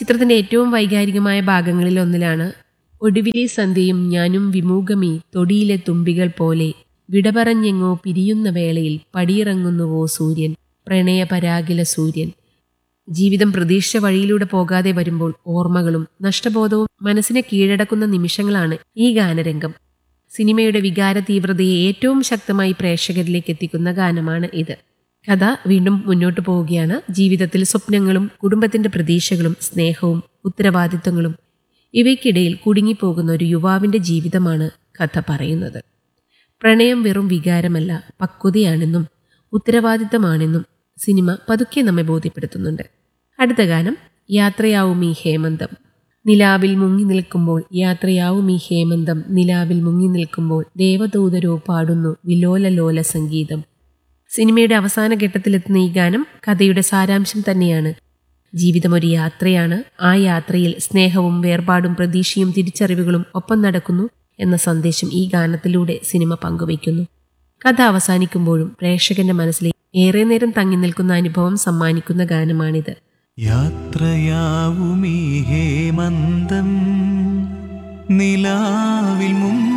ചിത്രത്തിന്റെ ഏറ്റവും വൈകാരികമായ ഭാഗങ്ങളിൽ ഒന്നിലാണ് ഒടുവിലെ സന്ധ്യയും ഞാനും വിമൂഖമീ തൊടിയിലെ തുമ്പികൾ പോലെ വിടപറഞ്ഞെങ്ങോ പിരിയുന്ന വേളയിൽ പടിയിറങ്ങുന്നുവോ സൂര്യൻ, പ്രണയപരാഗില സൂര്യൻ. ജീവിതം പ്രതീക്ഷിച്ച വഴിയിലൂടെ പോകാതെ വരുമ്പോൾ ഓർമ്മകളും നഷ്ടബോധവും മനസ്സിനെ കീഴടക്കുന്ന നിമിഷങ്ങളാണ് ഈ ഗാനരംഗം. സിനിമയുടെ വികാര തീവ്രതയെ ഏറ്റവും ശക്തമായി പ്രേക്ഷകരിലേക്ക് എത്തിക്കുന്ന ഗാനമാണ് ഇത്. കഥ വീണ്ടും മുന്നോട്ടു പോവുകയാണ്. ജീവിതത്തിൽ സ്വപ്നങ്ങളും കുടുംബത്തിന്റെ പ്രതീക്ഷകളും സ്നേഹവും ഉത്തരവാദിത്തങ്ങളും ഇവയ്ക്കിടയിൽ കുടുങ്ങിപ്പോകുന്ന ഒരു യുവാവിന്റെ ജീവിതമാണ് കഥ പറയുന്നത്. പ്രണയം വെറും വികാരമല്ല, പക്വതയാണെന്നും ഉത്തരവാദിത്തമാണെന്നും സിനിമ പതുക്കെ നമ്മെ ബോധ്യപ്പെടുത്തുന്നുണ്ട്. അടുത്ത ഗാനം യാത്രയാവും ഈ ഹേമന്തം. നിലാവിൽ മുങ്ങി നിൽക്കുമ്പോൾ, യാത്രയാവും ഈ ഹേമന്തം നിലാവിൽ മുങ്ങി നിൽക്കുമ്പോൾ ദേവദൂതരോ പാടുന്നു വിലോലലോല സംഗീതം. സിനിമയുടെ അവസാന ഘട്ടത്തിലെത്തുന്ന ഈ ഗാനം കഥയുടെ സാരാംശം തന്നെയാണ്. ജീവിതം ഒരു യാത്രയാണ്. ആ യാത്രയിൽ സ്നേഹവും വേർപാടും പ്രതീക്ഷയും തിരിച്ചറിവുകളും ഒപ്പം നടക്കുന്നു എന്ന സന്ദേശം ഈ ഗാനത്തിലൂടെ സിനിമ പങ്കുവയ്ക്കുന്നു. കഥ അവസാനിക്കുമ്പോഴും പ്രേക്ഷകന്റെ മനസ്സിൽ ഏറെ നേരം തങ്ങി നിൽക്കുന്ന അനുഭവം സമ്മാനിക്കുന്ന ഗാനമാണിത്. യാത്രയാവുമീ ഹേമന്തം നിലാവിൽ മുങ്ങി